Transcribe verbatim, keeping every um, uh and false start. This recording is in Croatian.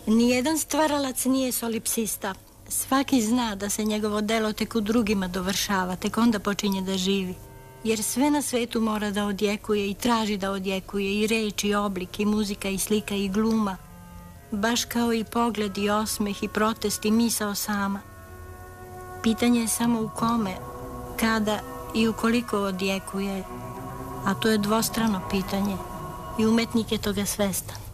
Nijedan stvaralac nije solipsista. Svaki zna da se njegovo delo tek u drugima dovršava, tek onda počinje da živi. Jer sve na svetu mora da odjekuje i traži da odjekuje, i reč, i oblik, i muzika, i slika, i gluma. Baš kao i pogled, i osmeh, i protest, i misao sama. Pitanje je samo u kome, kada i ukoliko odjekuje, a to je dvostrano pitanje i umetnik je toga svestan.